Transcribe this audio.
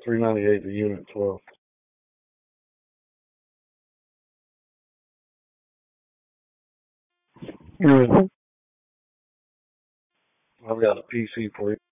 $398 the unit, 12. Mm-hmm. I've got a PC for you.